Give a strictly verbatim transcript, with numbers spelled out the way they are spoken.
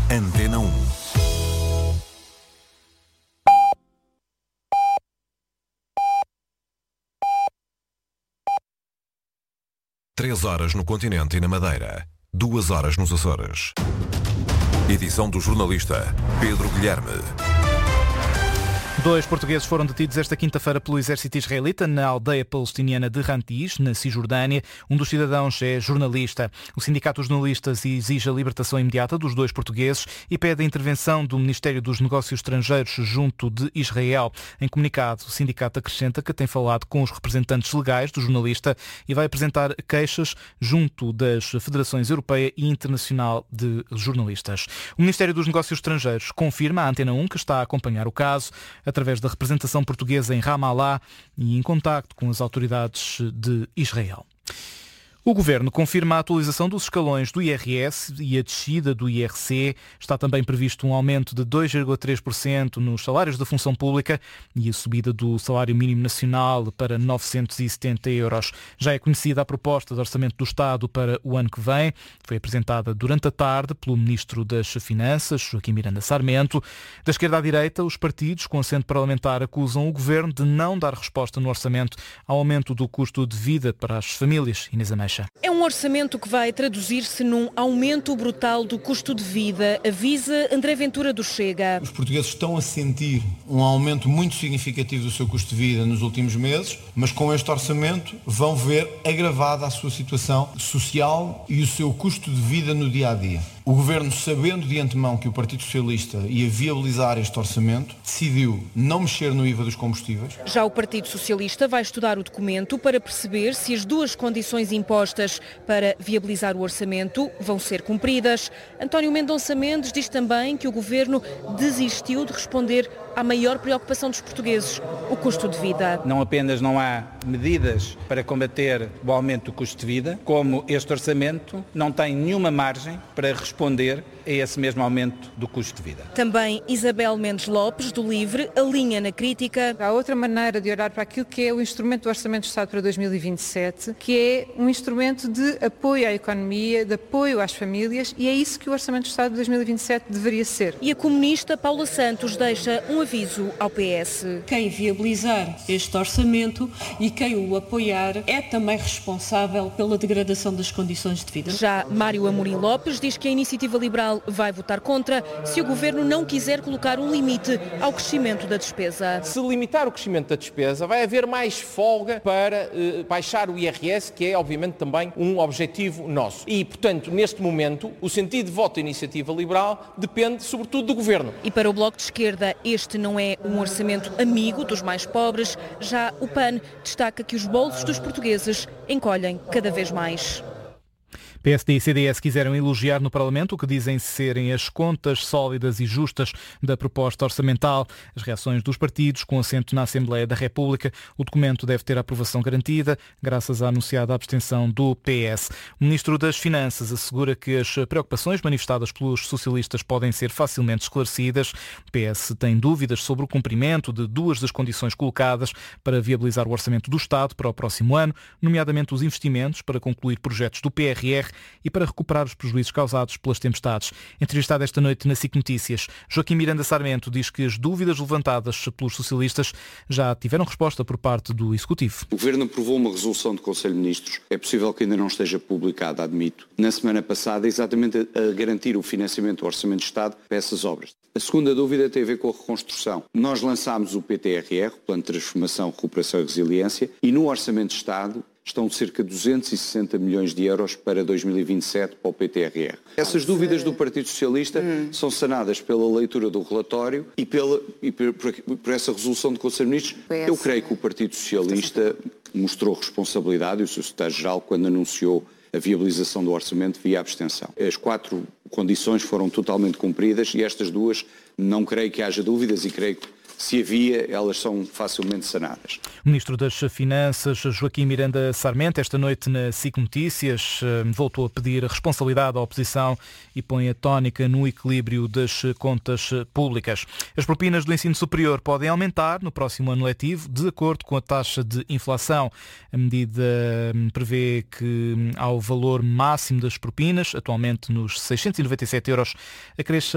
Antena um. Três horas no continente e na Madeira. Duas horas nos Açores. Edição do jornalista Pedro Guilherme. Dois portugueses foram detidos esta quinta-feira pelo exército israelita na aldeia palestiniana de Rantis, na Cisjordânia. Um dos cidadãos é jornalista. O Sindicato dos Jornalistas exige a libertação imediata dos dois portugueses e pede a intervenção do Ministério dos Negócios Estrangeiros junto de Israel. Em comunicado, o sindicato acrescenta que tem falado com os representantes legais do jornalista e vai apresentar queixas junto das Federações Europeia e Internacional de Jornalistas. O Ministério dos Negócios Estrangeiros confirma à Antena um que está a acompanhar o caso através da representação portuguesa em Ramallah e em contacto com as autoridades de Israel. O Governo confirma a atualização dos escalões do I R S e a descida do I R C. Está também previsto um aumento de dois vírgula três por cento nos salários da função pública e a subida do salário mínimo nacional para novecentos e setenta euros. Já é conhecida a proposta de orçamento do Estado para o ano que vem. Foi apresentada durante a tarde pelo Ministro das Finanças, Joaquim Miranda Sarmento. Da esquerda à direita, os partidos com assento parlamentar acusam o Governo de não dar resposta no orçamento ao aumento do custo de vida para as famílias. Inês Ameixa. É um orçamento que vai traduzir-se num aumento brutal do custo de vida, avisa André Ventura do Chega. Os portugueses estão a sentir um aumento muito significativo do seu custo de vida nos últimos meses, mas com este orçamento vão ver agravada a sua situação social e o seu custo de vida no dia-a-dia. O Governo, sabendo de antemão que o Partido Socialista ia viabilizar este orçamento, decidiu não mexer no I V A dos combustíveis. Já o Partido Socialista vai estudar o documento para perceber se as duas condições impostas para viabilizar o orçamento vão ser cumpridas. António Mendonça Mendes diz também que o Governo desistiu de responder à maior preocupação dos portugueses, o custo de vida. Não apenas não há medidas para combater o aumento do custo de vida, como este orçamento não tem nenhuma margem para responder a esse mesmo aumento do custo de vida. Também Isabel Mendes Lopes, do LIVRE, alinha na crítica. Há outra maneira de olhar para aquilo que é o instrumento do Orçamento de Estado para dois mil e vinte e sete, que é um instrumento de apoio à economia, de apoio às famílias, e é isso que o Orçamento de Estado de dois mil e vinte e sete deveria ser. E a comunista Paula Santos deixa um aviso ao P S. Quem viabilizar este orçamento e quem o apoiar é também responsável pela degradação das condições de vida. Já Mário Amorim Lopes diz que a Iniciativa Liberal vai votar contra se o Governo não quiser colocar um limite ao crescimento da despesa. Se limitar o crescimento da despesa, vai haver mais folga para eh, baixar o I R S, que é obviamente também um objetivo nosso. E, portanto, neste momento, o sentido de voto da Iniciativa Liberal depende sobretudo do Governo. E para o Bloco de Esquerda, este não é um orçamento amigo dos mais pobres. Já o P A N destaca que os bolsos dos portugueses encolhem cada vez mais. P S D e C D S quiseram elogiar no Parlamento o que dizem serem as contas sólidas e justas da proposta orçamental. As reações dos partidos, com assento na Assembleia da República, o documento deve ter a aprovação garantida, graças à anunciada abstenção do P S. O Ministro das Finanças assegura que as preocupações manifestadas pelos socialistas podem ser facilmente esclarecidas. O P S tem dúvidas sobre o cumprimento de duas das condições colocadas para viabilizar o orçamento do Estado para o próximo ano, nomeadamente os investimentos para concluir projetos do P R R e para recuperar os prejuízos causados pelas tempestades. Entrevistado esta noite na S I C Notícias, Joaquim Miranda Sarmento diz que as dúvidas levantadas pelos socialistas já tiveram resposta por parte do Executivo. O Governo aprovou uma resolução do Conselho de Ministros, é possível que ainda não esteja publicada, admito, na semana passada, exatamente a garantir o financiamento do Orçamento de Estado para essas obras. A segunda dúvida tem a ver com a reconstrução. Nós lançámos o P T R R, o Plano de Transformação, Recuperação e Resiliência, e no Orçamento de Estado estão cerca de duzentos e sessenta milhões de euros para dois mil e vinte e sete para o P T R R. Essas dúvidas do Partido Socialista hum. são sanadas pela leitura do relatório e, pela, e por, por essa resolução do Conselho de Ministros. Eu creio que o Partido Socialista mostrou responsabilidade, e o seu secretário-geral, quando anunciou a viabilização do orçamento via abstenção. As quatro condições foram totalmente cumpridas e estas duas não creio que haja dúvidas e creio que se havia, elas são facilmente sanadas. O Ministro das Finanças, Joaquim Miranda Sarmento, esta noite na S I C Notícias, voltou a pedir responsabilidade à oposição e põe a tónica no equilíbrio das contas públicas. As propinas do ensino superior podem aumentar no próximo ano letivo, de acordo com a taxa de inflação. A medida prevê que ao valor máximo das propinas, atualmente nos seiscentos e noventa e sete euros, acresça